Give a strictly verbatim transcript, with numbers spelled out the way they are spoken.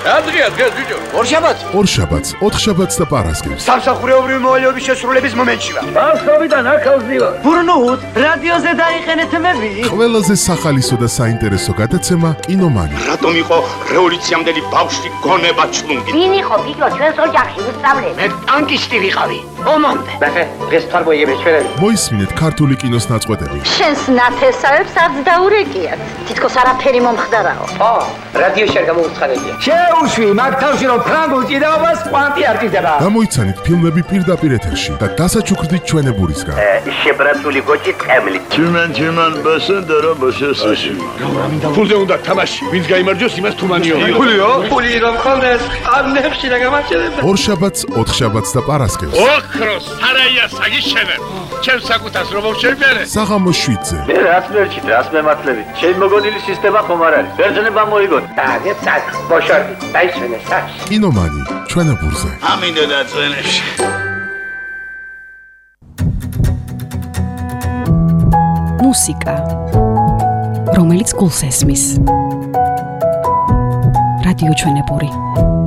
რა დღეა დღეს ბიჭო? ორშაბათს. ორშაბათს, ოთხშაბათს და პარასკევს. სამსახურეობრივი მოვალეობის შესრულების მომენტში ვარ. ბავშვობიდან აქ ავზივარ. ბურნუთ, რადიოზე დაიყენეთ მები. ყველაზე სახალისო და საინტერესო გადაცემა კინომანი. რატომ იყო რევოლუციამდელი ბავშვი გონება ჩლუნგი? ვინ იყო გიგო ჩვენს ოჯახში უსწავლე? მე ტანკისტი ვიყავი. ომამდე. ნახე, დღეს თარბოიების ჩვენები. მოისმინეთ ქართული კინოს ნაწყვეტები. შენს ნათესავებს არც დაურეკიათ. თითქოს არაფერი მომხდარაო. ო, რადიოში არ გამოუცხადებია. შეუშვი, მაგ თავში რომ ფრანგულ ჭიდაობას კვანტი არ ჭირდება. გამოიცანით ფილმები პირდაპირ ეთერში და დასაჩუქრდით ჩვენებურისგან. შებრაცული გოჭი წემლი. Чиман, чиман, басендера, басесაში. ფულზე უნდა თამაში. ვინც გაიმარჯვოს, იმას თუმანიო. ფულიო? ფული რომ ხონდეს, ამნებში რა გამარჯვება. ორშაბათს, ოთხშაბათს და პარასკევს. ოქროს სარაია საგიშენებ. ჩემ საკუთას რომ შევბერე. საღამოს შვიდზე. მე რას მერჩით, რას მემართლებით? შენ მოგონილი სისტემა ხომ არ არის? ბერძნება მოიგოთ. დაგე წაკ, ბოშორდი, დაიშვენე საშ. კინომანი, ჩვენებურზე. ამინდო დაწვენებში. მუსიკა, რომელიც გულს ესმის. რადიო ჩვენებური.